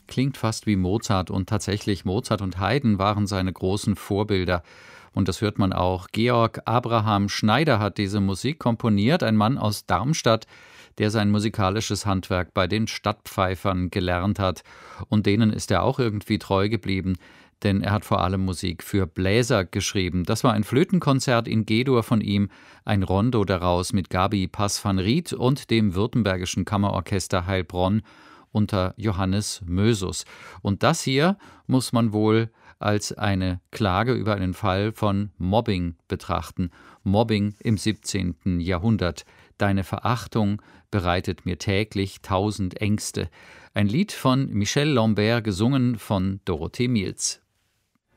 klingt fast wie Mozart und tatsächlich Mozart und Haydn waren seine großen Vorbilder. Und das hört man auch. Georg Abraham Schneider hat diese Musik komponiert, ein Mann aus Darmstadt, der sein musikalisches Handwerk bei den Stadtpfeifern gelernt hat. Und denen ist er auch irgendwie treu geblieben, denn er hat vor allem Musik für Bläser geschrieben. Das war ein Flötenkonzert in G-Dur von ihm, ein Rondo daraus mit Gabi Pass van Riet und dem Württembergischen Kammerorchester Heilbronn unter Johannes Mösus. Und das hier muss man wohl als eine Klage über einen Fall von Mobbing betrachten. Mobbing im 17. Jahrhundert. Deine Verachtung bereitet mir täglich 1000 Ängste. Ein Lied von Michel Lambert, gesungen von Dorothee Miels.